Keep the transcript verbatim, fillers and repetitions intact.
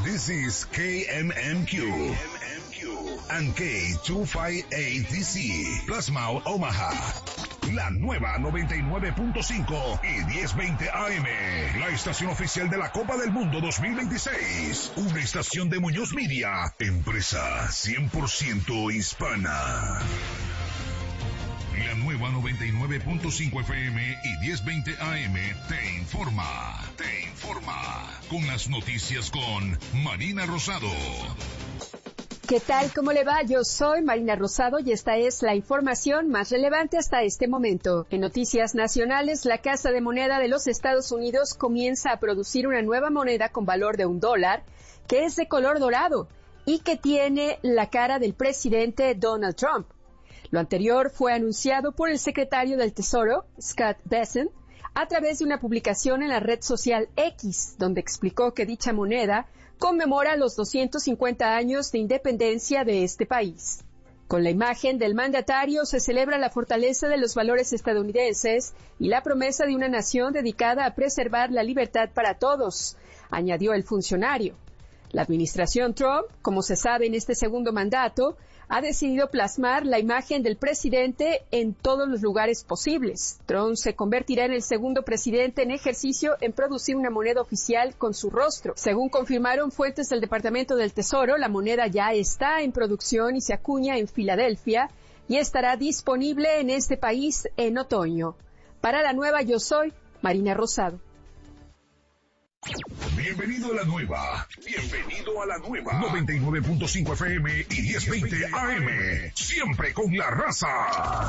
This is K M M Q and K two fifty-eight D C, Plasma Omaha. La nueva noventa y nueve punto cinco y diez veinte A M, la estación oficial de la Copa del Mundo dos mil veintiséis. Una estación de Muñoz Media, empresa cien por ciento hispana. La nueva noventa y nueve punto cinco F M y diez veinte A M te informa, te informa con las noticias con Marina Rosado. ¿Qué tal? ¿Cómo le va? Yo soy Marina Rosado y esta es la información más relevante hasta este momento. En noticias nacionales, la Casa de Moneda de los Estados Unidos comienza a producir una nueva moneda con valor de un dólar que es de color dorado y que tiene la cara del presidente Donald Trump. Lo anterior fue anunciado por el secretario del Tesoro, Scott Bessent, a través de una publicación en la red social X, donde explicó que dicha moneda conmemora los doscientos cincuenta años de independencia de este país. Con la imagen del mandatario se celebra la fortaleza de los valores estadounidenses y la promesa de una nación dedicada a preservar la libertad para todos, añadió el funcionario. La administración Trump, como se sabe en este segundo mandato, ha decidido plasmar la imagen del presidente en todos los lugares posibles. Trump se convertirá en el segundo presidente en ejercicio en producir una moneda oficial con su rostro. Según confirmaron fuentes del Departamento del Tesoro, la moneda ya está en producción y se acuña en Filadelfia y estará disponible en este país en otoño. Para la nueva Yo Soy, Marina Rosado. Bienvenido a la nueva, bienvenido a la nueva noventa y nueve punto cinco F M y diez veinte A M, siempre con la raza.